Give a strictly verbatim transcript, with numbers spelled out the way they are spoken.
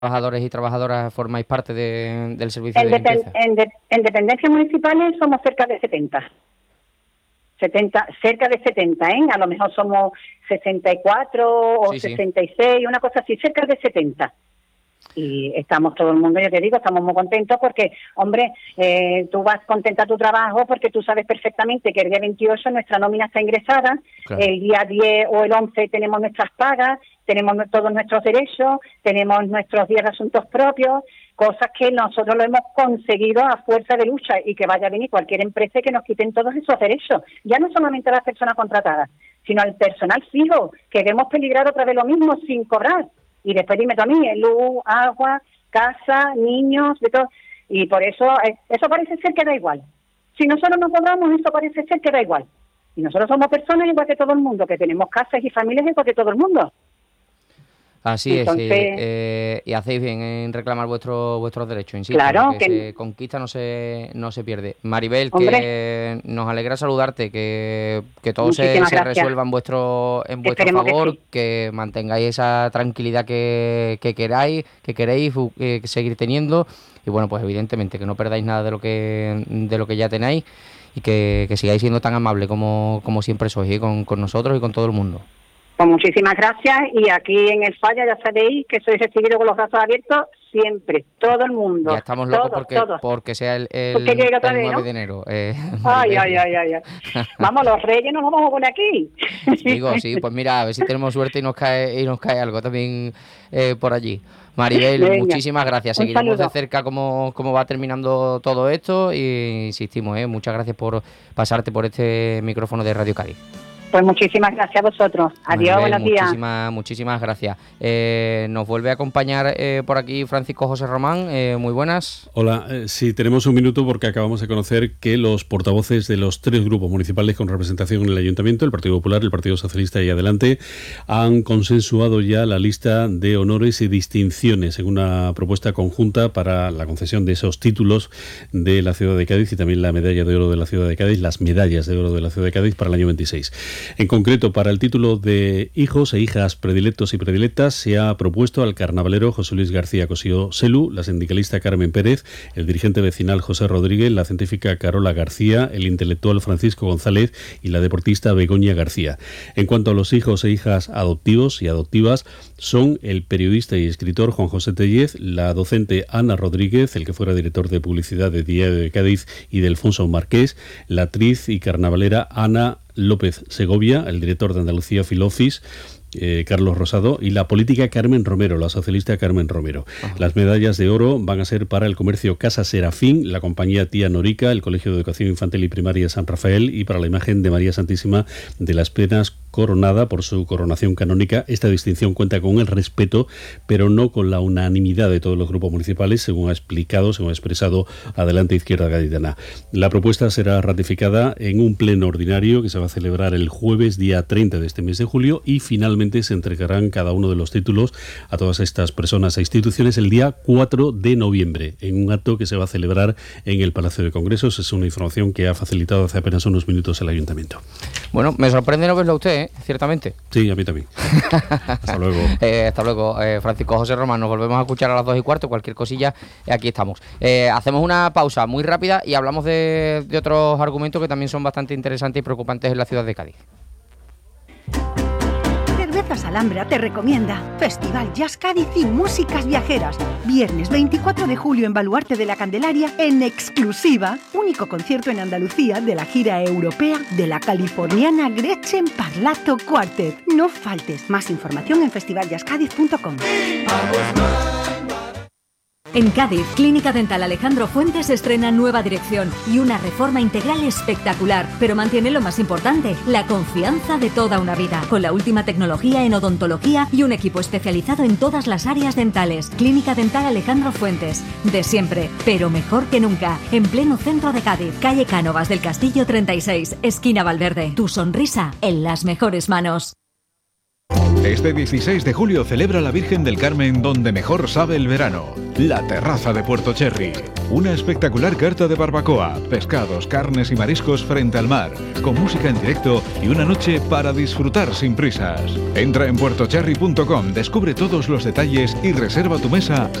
trabajadores y trabajadoras formáis parte de, del servicio En, de depen, limpieza? en, de, en dependencias municipales somos cerca de setenta. setenta, cerca de setenta, ¿eh? A lo mejor somos sesenta y cuatro o Sí, sí. sesenta y seis, una cosa así, cerca de setenta. Y estamos todo el mundo, yo te digo, estamos muy contentos porque, hombre, eh, tú vas contenta a tu trabajo porque tú sabes perfectamente que el día veintiocho nuestra nómina está ingresada, claro. El día diez o el once tenemos nuestras pagas, tenemos todos nuestros derechos, tenemos nuestros días de asuntos propios, cosas que nosotros lo hemos conseguido a fuerza de lucha y que vaya a venir cualquier empresa y que nos quiten todos esos derechos. Ya no solamente a las personas contratadas, sino al personal fijo, que vemos peligrar otra vez lo mismo sin cobrar. Y después dime tú a mí, luz, agua, casa, niños, de todo. Y por eso, eso parece ser que da igual. Si nosotros no cobramos, eso parece ser que da igual. Y nosotros somos personas igual que todo el mundo, que tenemos casas y familias igual que todo el mundo. Así Entonces, es, eh, eh, y hacéis bien en reclamar vuestro, vuestros derechos, insisto, claro, que, que se conquista, no se no se pierde. Maribel, hombre, que nos alegra saludarte, que, que todo se, se resuelva en vuestro en vuestro Esperemos favor, que, sí. que mantengáis esa tranquilidad que, que queráis, que queréis eh, seguir teniendo, y bueno, pues evidentemente que no perdáis nada de lo que de lo que ya tenéis, y que, que sigáis siendo tan amable como, como siempre sois, ¿eh? con, con nosotros y con todo el mundo. Pues muchísimas gracias, y aquí en el Falla ya sabéis que soy recibido con los brazos abiertos siempre, todo el mundo. Ya estamos locos todos, porque, todos. porque sea el, el, porque llegue otra el vez, nueve ¿no? de enero. Eh, ay, ay, ay, ay, ay. Vamos, los reyes nos vamos a poner aquí. Digo, sí, pues mira, a ver si tenemos suerte y nos cae y nos cae algo también eh, por allí. Maribel, Venga. muchísimas gracias. Un Seguiremos saludo. de cerca cómo, cómo va terminando todo esto, y insistimos, eh, muchas gracias por pasarte por este micrófono de Radio Cádiz. Pues muchísimas gracias a vosotros. Adiós, Maribel, buenos días. Muchísimas, muchísimas gracias. Eh, nos vuelve a acompañar eh, por aquí Francisco José Román. Eh, muy buenas. Hola, eh, sí, tenemos un minuto porque acabamos de conocer que los portavoces de los tres grupos municipales con representación en el Ayuntamiento, el Partido Popular, el Partido Socialista y Adelante, han consensuado ya la lista de honores y distinciones en una propuesta conjunta para la concesión de esos títulos de la ciudad de Cádiz y también la medalla de oro de la ciudad de Cádiz, las medallas de oro de la ciudad de Cádiz para el año veintiséis. En concreto, para el título de hijos e hijas predilectos y predilectas se ha propuesto al carnavalero José Luis García Cosío Selu, la sindicalista Carmen Pérez, el dirigente vecinal José Rodríguez, la científica Carola García, el intelectual Francisco González y la deportista Begoña García. En cuanto a los hijos e hijas adoptivos y adoptivas, son el periodista y escritor Juan José Tellez, la docente Ana Rodríguez, el que fuera director de publicidad de Diario de Cádiz y de Alfonso Marqués, la actriz y carnavalera Ana López Segovia, el director de Andalucía Film Office, eh, Carlos Rosado, y la política Carmen Romero, la socialista Carmen Romero. Ajá. Las medallas de oro van a ser para el comercio Casa Serafín, la compañía Tía Norica, el Colegio de Educación Infantil y Primaria San Rafael, y para la imagen de María Santísima de las Penas, coronada por su coronación canónica. Esta distinción cuenta con el respeto, pero no con la unanimidad de todos los grupos municipales, según ha explicado, según ha expresado Adelante Izquierda Gaditana. La propuesta será ratificada en un pleno ordinario que se va a celebrar el jueves, día treinta de este mes de julio, y finalmente se entregarán cada uno de los títulos a todas estas personas e instituciones el día cuatro de noviembre, en un acto que se va a celebrar en el Palacio de Congresos. Es una información que ha facilitado hace apenas unos minutos el Ayuntamiento. Bueno, me sorprende no verlo usted, ¿eh? Ciertamente. Sí, a mí también. Hasta luego. Eh, hasta luego, eh, Francisco José Román. Nos volvemos a escuchar a las dos y cuarto. Cualquier cosilla, eh, aquí estamos. Eh, hacemos una pausa muy rápida y hablamos de, de otros argumentos que también son bastante interesantes y preocupantes en la ciudad de Cádiz. Cervezas Alhambra te recomienda Festival Jazz Cádiz y Músicas Viajeras. Viernes veinticuatro de julio en Baluarte de la Candelaria, en exclusiva, único concierto en Andalucía de la gira europea de la californiana Gretchen Parlato Quartet. No faltes. Más información en festival jazz cádiz punto com. En Cádiz, Clínica Dental Alejandro Fuentes estrena nueva dirección y una reforma integral espectacular, pero mantiene lo más importante, la confianza de toda una vida, con la última tecnología en odontología y un equipo especializado en todas las áreas dentales. Clínica Dental Alejandro Fuentes, de siempre, pero mejor que nunca, en pleno centro de Cádiz, calle Cánovas del Castillo treinta y seis, esquina Valverde. Tu sonrisa en las mejores manos. Este dieciséis de julio celebra la Virgen del Carmen donde mejor sabe el verano. La Terraza de Puerto Cherry. Una espectacular carta de barbacoa, pescados, carnes y mariscos frente al mar, con música en directo y una noche para disfrutar sin prisas. Entra en puerto cherry punto com, descubre todos los detalles y reserva tu mesa